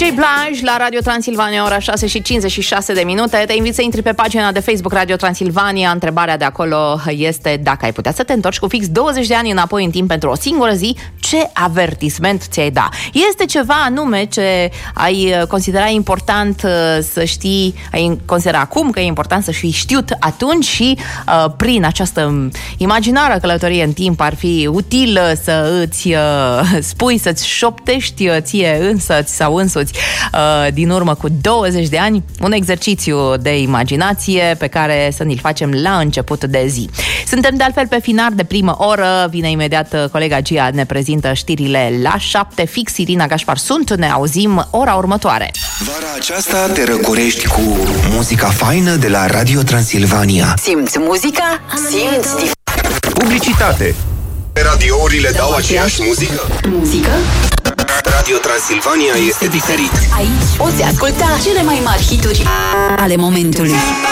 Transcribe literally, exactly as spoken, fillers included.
D J Blaj la Radio Transilvania, ora șase și cincizeci și șase de minute. Te invit să intri pe pagina de Facebook Radio Transilvania. Întrebarea de acolo este: dacă ai putea să te întorci cu fix douăzeci de ani înapoi în timp pentru o singură zi, ce avertisment ți-ai da? Este ceva anume ce ai considera important să știi, ai considera acum că e important să fii știut atunci și uh, prin această imaginară călătorie în timp ar fi util să îți uh, spui, să-ți șoptești ție însăți sau însuți uh, din urmă cu douăzeci de ani un exercițiu de imaginație pe care să ni-l facem la început de zi. Suntem de altfel pe final de primă oră, vine imediat colega Gia, ne prezintă știrile la șapte, fix Irina Gașpar sunt, ne auzim ora următoare. Vara aceasta te răcorești cu muzica faină de la Radio Transilvania. Simți muzica? Simți publicitate. Radiourile dau aceeași muzică? Muzică? Radio Transilvania este diferit. Aici poți asculta cele mai mari hituri ale momentului.